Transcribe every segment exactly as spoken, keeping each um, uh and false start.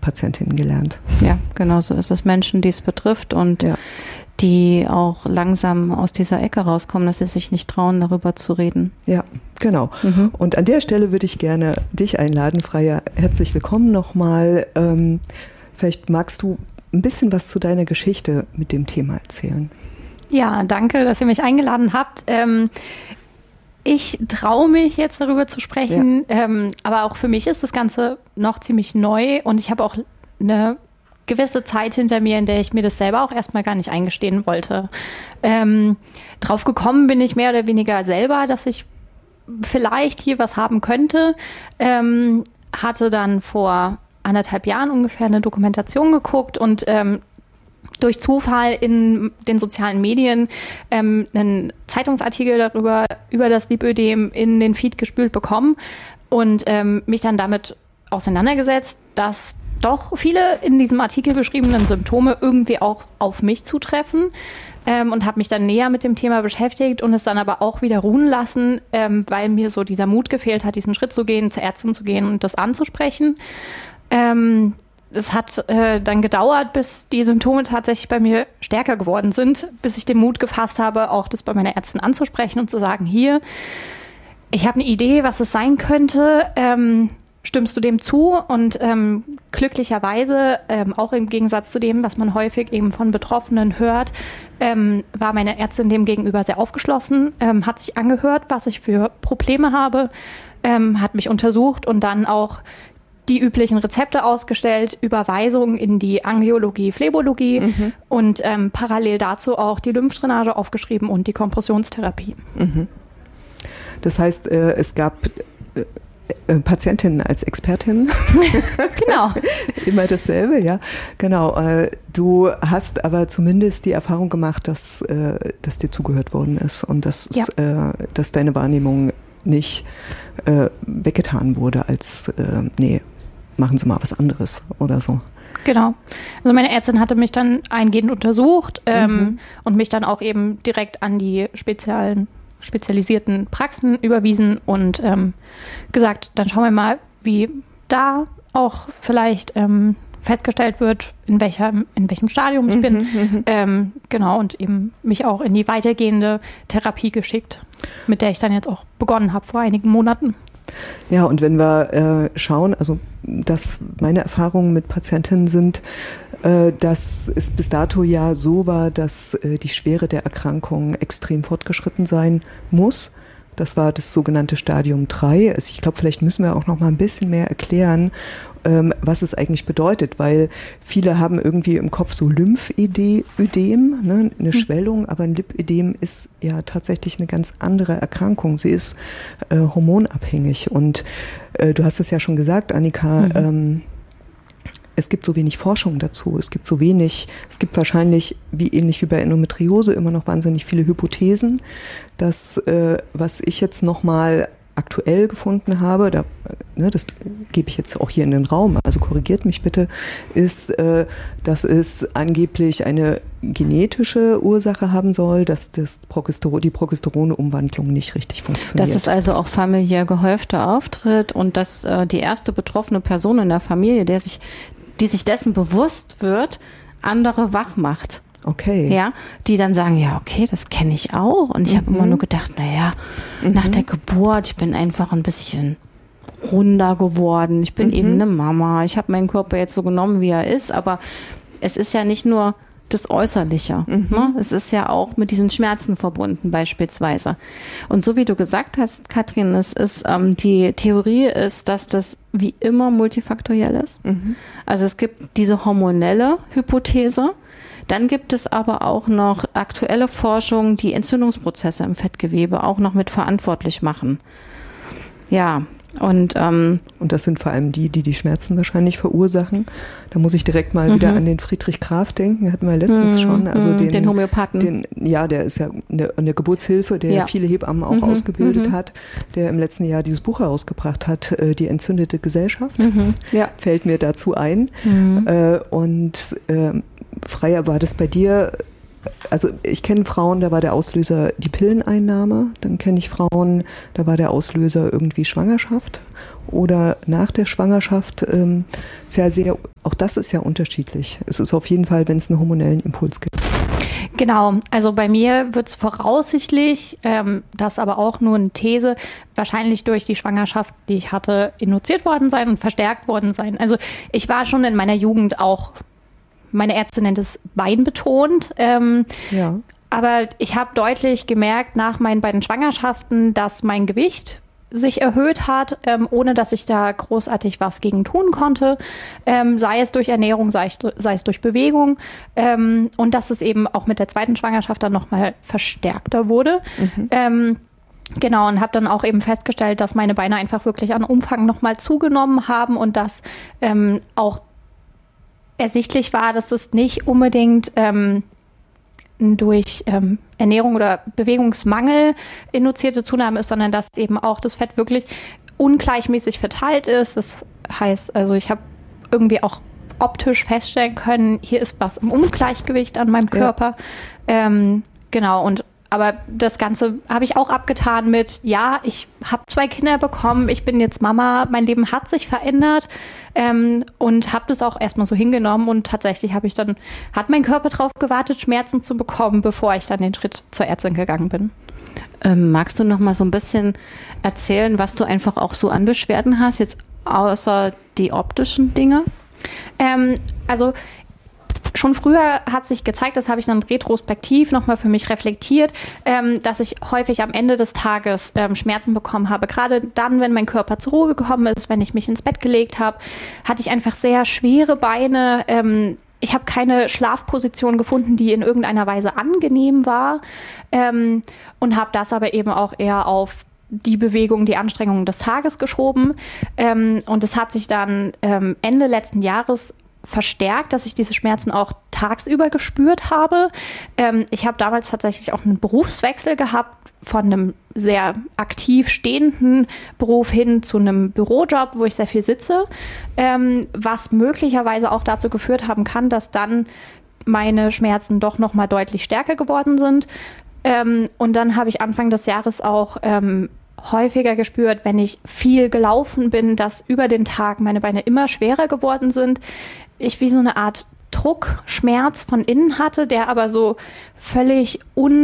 Patientinnen gelernt. Ja, genau so ist es. Menschen, die es betrifft und ja. die auch langsam aus dieser Ecke rauskommen, dass sie sich nicht trauen, darüber zu reden. Ja, genau. Mhm. Und an der Stelle würde ich gerne dich einladen, Freya. Herzlich willkommen nochmal. Ähm, vielleicht magst du ein bisschen was zu deiner Geschichte mit dem Thema erzählen. Ja, danke, dass ihr mich eingeladen habt. Ähm, ich traue mich jetzt darüber zu sprechen, ja. ähm, aber auch für mich ist das Ganze noch ziemlich neu und ich habe auch eine gewisse Zeit hinter mir, in der ich mir das selber auch erstmal gar nicht eingestehen wollte. Ähm, drauf gekommen bin ich mehr oder weniger selber, dass ich vielleicht hier was haben könnte. Ähm, hatte dann vor anderthalb Jahren ungefähr eine Dokumentation geguckt und ähm, durch Zufall in den sozialen Medien ähm, einen Zeitungsartikel darüber, über das Lipödem in den Feed gespült bekommen und ähm, mich dann damit auseinandergesetzt, dass doch viele in diesem Artikel beschriebenen Symptome irgendwie auch auf mich zutreffen ähm, und habe mich dann näher mit dem Thema beschäftigt und es dann aber auch wieder ruhen lassen, ähm, weil mir so dieser Mut gefehlt hat, diesen Schritt zu gehen, zur Ärztin zu gehen und das anzusprechen. Ähm, es hat äh, dann gedauert, bis die Symptome tatsächlich bei mir stärker geworden sind, bis ich den Mut gefasst habe, auch das bei meiner Ärztin anzusprechen und zu sagen, hier, ich habe eine Idee, was es sein könnte, ähm, stimmst du dem zu? Und ähm, glücklicherweise, ähm, auch im Gegensatz zu dem, was man häufig eben von Betroffenen hört, ähm, war meine Ärztin dem gegenüber sehr aufgeschlossen, ähm, hat sich angehört, was ich für Probleme habe, ähm, hat mich untersucht und dann auch die üblichen Rezepte ausgestellt, Überweisungen in die Angiologie, Phlebologie mhm. und ähm, parallel dazu auch die Lymphdrainage aufgeschrieben und die Kompressionstherapie. Mhm. Das heißt, äh, es gab äh, Patientinnen als Expertin. Genau. Immer dasselbe, ja. Genau. Äh, du hast aber zumindest die Erfahrung gemacht, dass, äh, dass dir zugehört worden ist und dass, ja. äh, dass deine Wahrnehmung nicht äh, weggetan wurde als, äh, nee, machen Sie mal was anderes oder so. Genau. Also meine Ärztin hatte mich dann eingehend untersucht ähm, mhm. und mich dann auch eben direkt an die speziellen, spezialisierten Praxen überwiesen und ähm, gesagt, dann schauen wir mal, wie da auch vielleicht ähm, festgestellt wird, in welcher, in welchem Stadium ich mhm, bin. Mhm. Ähm, genau, und eben mich auch in die weitergehende Therapie geschickt, mit der ich dann jetzt auch begonnen habe vor einigen Monaten. Ja, und wenn wir äh, schauen, also dass meine Erfahrungen mit Patientinnen sind, äh, dass es bis dato ja so war, dass äh, die Schwere der Erkrankung extrem fortgeschritten sein muss. Das war das sogenannte Stadium drei. Also ich glaube, vielleicht müssen wir auch noch mal ein bisschen mehr erklären, ähm, was es eigentlich bedeutet, weil viele haben irgendwie im Kopf so Lymphödem, ne, eine Schwellung, aber ein Lipödem ist ja tatsächlich eine ganz andere Erkrankung. Sie ist äh, hormonabhängig und äh, du hast es ja schon gesagt, Annika, mhm. ähm, es gibt so wenig Forschung dazu, es gibt so wenig, es gibt wahrscheinlich, wie ähnlich wie bei Endometriose, immer noch wahnsinnig viele Hypothesen. Das, äh, was ich jetzt nochmal aktuell gefunden habe, da, ne, das gebe ich jetzt auch hier in den Raum, also korrigiert mich bitte, ist, äh, dass es angeblich eine genetische Ursache haben soll, dass das Progesteron, die Progesteronumwandlung nicht richtig funktioniert. Dass es also auch familiär gehäufter auftritt und dass äh, die erste betroffene Person in der Familie, der sich die sich dessen bewusst wird, andere wach macht. Okay. Ja, die dann sagen, ja, okay, das kenne ich auch. Und ich mhm. habe immer nur gedacht, naja, mhm. nach der Geburt, ich bin einfach ein bisschen runder geworden. Ich bin mhm. eben eine Mama. Ich habe meinen Körper jetzt so genommen, wie er ist. Aber es ist ja nicht nur das Äußerliche. Mhm. Ne? Es ist ja auch mit diesen Schmerzen verbunden beispielsweise. Und so wie du gesagt hast, Katrin, es ist, ähm, die Theorie ist, dass das wie immer multifaktoriell ist. Mhm. Also es gibt diese hormonelle Hypothese. Dann gibt es aber auch noch aktuelle Forschung, die Entzündungsprozesse im Fettgewebe auch noch mit verantwortlich machen. Ja, und ähm, und das sind vor allem die, die die Schmerzen wahrscheinlich verursachen. Da muss ich direkt mal mhm. wieder an den Friedrich Graf denken, hatten wir letztens mhm. schon. Also den, den Homöopathen. Den, ja, der ist ja eine, eine Geburtshilfe, der ja. viele Hebammen auch mhm. ausgebildet mhm. hat, der im letzten Jahr dieses Buch herausgebracht hat, äh, Die entzündete Gesellschaft. Mhm. Ja. Fällt mir dazu ein. Mhm. Äh, und äh, Freya, war das bei dir also ich kenne Frauen, da war der Auslöser die Pilleneinnahme. Dann kenne ich Frauen, da war der Auslöser irgendwie Schwangerschaft oder nach der Schwangerschaft. Ähm, sehr, sehr, auch das ist ja unterschiedlich. Es ist auf jeden Fall, wenn es einen hormonellen Impuls gibt. Genau, also bei mir wird es voraussichtlich, ähm, das aber auch nur eine These, wahrscheinlich durch die Schwangerschaft, die ich hatte, induziert worden sein und verstärkt worden sein. Also ich war schon in meiner Jugend auch, meine Ärztin nennt es beinbetont, ähm, ja. aber ich habe deutlich gemerkt nach meinen beiden Schwangerschaften, dass mein Gewicht sich erhöht hat, ähm, ohne dass ich da großartig was gegen tun konnte, ähm, sei es durch Ernährung, sei es, sei es durch Bewegung, ähm, und dass es eben auch mit der zweiten Schwangerschaft dann nochmal verstärkter wurde. Mhm. Ähm, genau, und habe dann auch eben festgestellt, dass meine Beine einfach wirklich an Umfang nochmal zugenommen haben und dass ähm, auch ersichtlich war, dass es nicht unbedingt ähm, durch ähm, Ernährung oder Bewegungsmangel induzierte Zunahme ist, sondern dass eben auch das Fett wirklich ungleichmäßig verteilt ist. Das heißt, also ich habe irgendwie auch optisch feststellen können, hier ist was im Ungleichgewicht an meinem Körper. Ja. Ähm, genau, und aber das Ganze habe ich auch abgetan mit, ja, ich habe zwei Kinder bekommen, ich bin jetzt Mama, mein Leben hat sich verändert, ähm, und habe das auch erstmal so hingenommen und tatsächlich habe ich dann, hat mein Körper drauf gewartet, Schmerzen zu bekommen, bevor ich dann den Schritt zur Ärztin gegangen bin. Ähm, magst du noch mal so ein bisschen erzählen, was du einfach auch so an Beschwerden hast, jetzt außer die optischen Dinge? Ähm, also Schon früher hat sich gezeigt, das habe ich dann retrospektiv nochmal für mich reflektiert, ähm, dass ich häufig am Ende des Tages ähm, Schmerzen bekommen habe. Gerade dann, wenn mein Körper zur Ruhe gekommen ist, wenn ich mich ins Bett gelegt habe, hatte ich einfach sehr schwere Beine. Ähm, ich habe keine Schlafposition gefunden, die in irgendeiner Weise angenehm war, ähm, und habe das aber eben auch eher auf die Bewegung, die Anstrengungen des Tages geschoben. Ähm, und es hat sich dann ähm, Ende letzten Jahres verstärkt, dass ich diese Schmerzen auch tagsüber gespürt habe. Ähm, ich habe damals tatsächlich auch einen Berufswechsel gehabt von einem sehr aktiv stehenden Beruf hin zu einem Bürojob, wo ich sehr viel sitze, ähm, was möglicherweise auch dazu geführt haben kann, dass dann meine Schmerzen doch noch mal deutlich stärker geworden sind. Ähm, und dann habe ich Anfang des Jahres auch ähm, häufiger gespürt, wenn ich viel gelaufen bin, dass über den Tag meine Beine immer schwerer geworden sind. Ich wie so eine Art Druckschmerz von innen hatte, der aber so völlig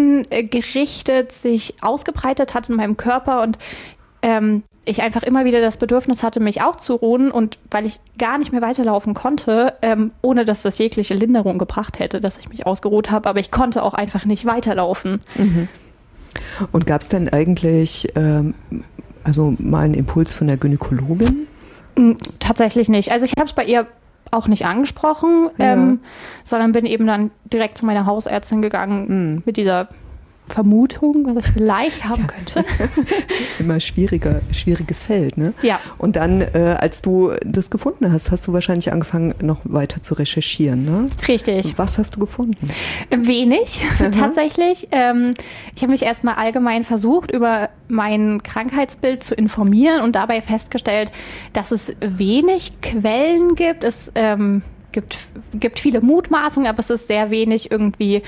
ungerichtet sich ausgebreitet hat in meinem Körper und ähm, ich einfach immer wieder das Bedürfnis hatte, mich auch zu ruhen und weil ich gar nicht mehr weiterlaufen konnte, ähm, ohne dass das jegliche Linderung gebracht hätte, dass ich mich ausgeruht habe, aber ich konnte auch einfach nicht weiterlaufen. Mhm. Und gab es denn eigentlich ähm, also mal einen Impuls von der Gynäkologin? Tatsächlich nicht. Also ich habe es bei ihr auch nicht angesprochen, ja. ähm, sondern bin eben dann direkt zu meiner Hausärztin gegangen mhm. mit dieser Vermutung, was ich vielleicht haben könnte. Immer schwieriger, schwieriges Feld, ne? Ja. Und dann, äh, als du das gefunden hast, hast du wahrscheinlich angefangen, noch weiter zu recherchieren, ne? Richtig. Was hast du gefunden? Wenig, mhm. tatsächlich. Ähm, ich habe mich erstmal allgemein versucht, über mein Krankheitsbild zu informieren und dabei festgestellt, dass es wenig Quellen gibt. Es ähm, gibt, gibt viele Mutmaßungen, aber es ist sehr wenig irgendwie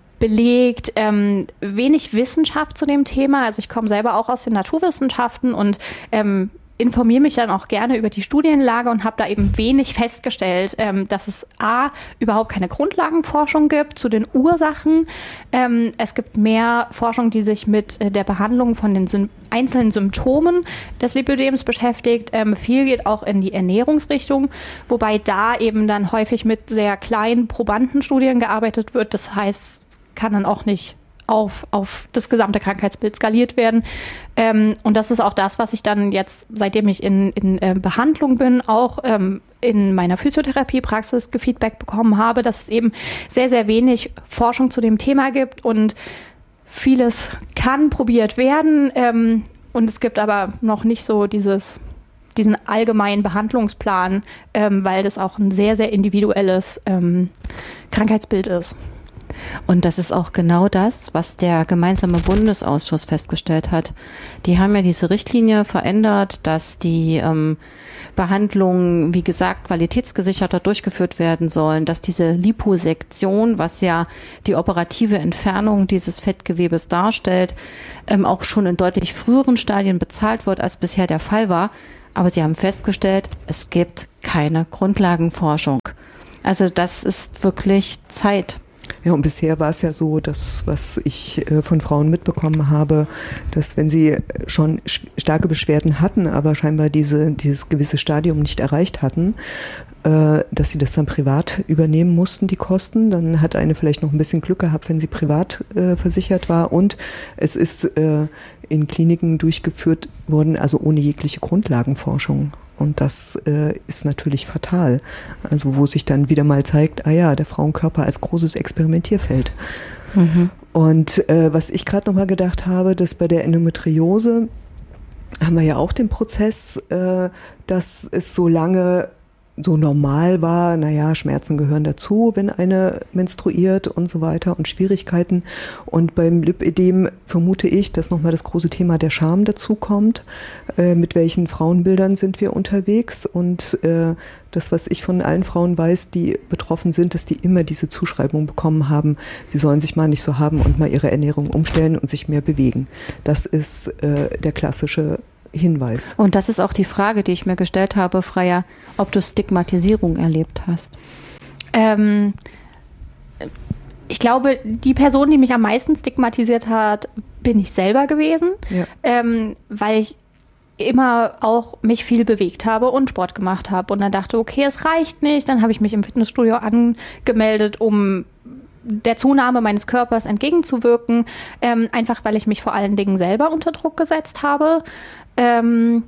belegt, ähm, wenig Wissenschaft zu dem Thema. Also ich komme selber auch aus den Naturwissenschaften und ähm, informiere mich dann auch gerne über die Studienlage und habe da eben wenig festgestellt, ähm, dass es a, überhaupt keine Grundlagenforschung gibt zu den Ursachen. Ähm, es gibt mehr Forschung, die sich mit äh, der Behandlung von den Sym- einzelnen Symptomen des Lipödems beschäftigt. Ähm, viel geht auch in die Ernährungsrichtung, wobei da eben dann häufig mit sehr kleinen Probandenstudien gearbeitet wird. Das heißt, kann dann auch nicht auf, auf das gesamte Krankheitsbild skaliert werden. Ähm, und das ist auch das, was ich dann jetzt, seitdem ich in, in äh, Behandlung bin, auch ähm, in meiner Physiotherapiepraxis gefeedback bekommen habe, dass es eben sehr, sehr wenig Forschung zu dem Thema gibt und vieles kann probiert werden. Ähm, und es gibt aber noch nicht so dieses, diesen allgemeinen Behandlungsplan, ähm, weil das auch ein sehr, sehr individuelles ähm, Krankheitsbild ist. Und das ist auch genau das, was der gemeinsame Bundesausschuss festgestellt hat. Die haben ja diese Richtlinie verändert, dass die ähm, Behandlungen, wie gesagt, qualitätsgesicherter durchgeführt werden sollen, dass diese Liposektion, was ja die operative Entfernung dieses Fettgewebes darstellt, ähm, auch schon in deutlich früheren Stadien bezahlt wird, als bisher der Fall war. Aber sie haben festgestellt, es gibt keine Grundlagenforschung. Also das ist wirklich Zeit. Ja, und bisher war es ja so, dass, was ich äh, von Frauen mitbekommen habe, dass wenn sie schon starke Beschwerden hatten, aber scheinbar diese, dieses gewisse Stadium nicht erreicht hatten, äh, dass sie das dann privat übernehmen mussten, die Kosten. Dann hat eine vielleicht noch ein bisschen Glück gehabt, wenn sie privat äh, versichert war. Und es ist äh, in Kliniken durchgeführt worden, also ohne jegliche Grundlagenforschung. Und das äh, ist natürlich fatal. Also wo sich dann wieder mal zeigt, ah ja, der Frauenkörper als großes Experimentierfeld. Mhm. Und äh, was ich gerade nochmal gedacht habe, dass bei der Endometriose haben wir ja auch den Prozess, äh, dass es so lange so normal war, naja, Schmerzen gehören dazu, wenn eine menstruiert und so weiter und Schwierigkeiten. Und beim Lipödem vermute ich, dass nochmal das große Thema der Scham dazu kommt. Äh, mit welchen Frauenbildern sind wir unterwegs? Und äh, das, was ich von allen Frauen weiß, die betroffen sind, dass die immer diese Zuschreibung bekommen haben, sie sollen sich mal nicht so haben und mal ihre Ernährung umstellen und sich mehr bewegen. Das ist äh, der klassische Hinweis. Und das ist auch die Frage, die ich mir gestellt habe, Freya, ob du Stigmatisierung erlebt hast. Ähm, ich glaube, die Person, die mich am meisten stigmatisiert hat, bin ich selber gewesen, ja. ähm, weil ich immer auch mich viel bewegt habe und Sport gemacht habe und dann dachte, okay, es reicht nicht. Dann habe ich mich im Fitnessstudio angemeldet, um der Zunahme meines Körpers entgegenzuwirken, ähm, einfach weil ich mich vor allen Dingen selber unter Druck gesetzt habe. Ähm,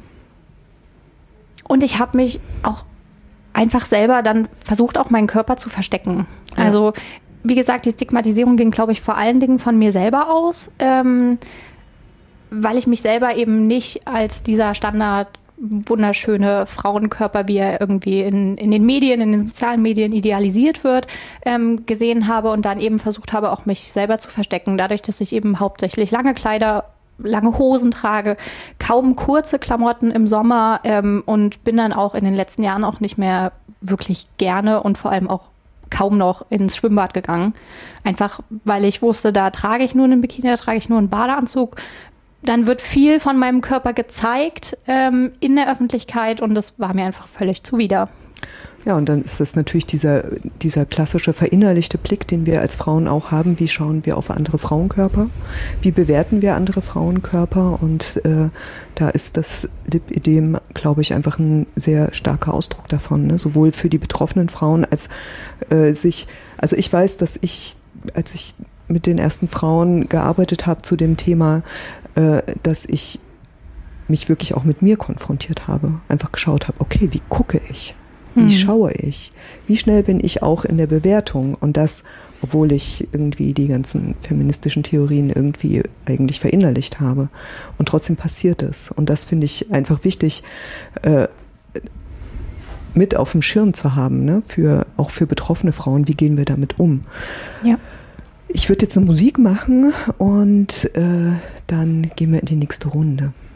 und ich habe mich auch einfach selber dann versucht, auch meinen Körper zu verstecken. Ja. Also, wie gesagt, die Stigmatisierung ging, glaube ich, vor allen Dingen von mir selber aus, ähm, weil ich mich selber eben nicht als dieser Standard wunderschöne Frauenkörper, wie er irgendwie in, in den Medien, in den sozialen Medien idealisiert wird, ähm, gesehen habe und dann eben versucht habe, auch mich selber zu verstecken. Dadurch, dass ich eben hauptsächlich lange Kleider, lange Hosen trage, kaum kurze Klamotten im Sommer ähm, und bin dann auch in den letzten Jahren auch nicht mehr wirklich gerne und vor allem auch kaum noch ins Schwimmbad gegangen. Einfach, weil ich wusste, da trage ich nur einen Bikini, da trage ich nur einen Badeanzug. Dann wird viel von meinem Körper gezeigt ähm, in der Öffentlichkeit und das war mir einfach völlig zuwider. Ja, und dann ist das natürlich dieser, dieser klassische verinnerlichte Blick, den wir als Frauen auch haben. Wie schauen wir auf andere Frauenkörper? Wie bewerten wir andere Frauenkörper? Und äh, da ist das Lipödem, glaube ich, einfach ein sehr starker Ausdruck davon, ne? Sowohl für die betroffenen Frauen als äh, sich, also ich weiß, dass ich, als ich mit den ersten Frauen gearbeitet habe zu dem Thema, äh, dass ich mich wirklich auch mit mir konfrontiert habe. Einfach geschaut habe, okay, wie gucke ich? Wie hm. schaue ich? Wie schnell bin ich auch in der Bewertung? Und das, obwohl ich irgendwie die ganzen feministischen Theorien irgendwie eigentlich verinnerlicht habe. Und trotzdem passiert es. Und das finde ich einfach wichtig, äh, mit auf dem Schirm zu haben, ne? Für, auch für betroffene Frauen. Wie gehen wir damit um? Ja. Ich würde jetzt eine Musik machen und äh, dann gehen wir in die nächste Runde.